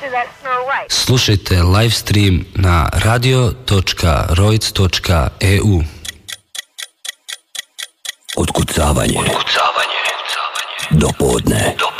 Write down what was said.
Slušajte live stream na radio.roic.eu. Otkucavanje. Do podne.